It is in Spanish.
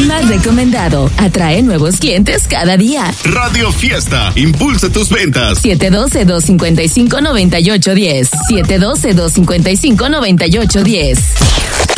el más recomendado. Atrae nuevos clientes cada día. Radio Fiesta, impulsa tus ventas. 712-255-9810. 712-255-9810.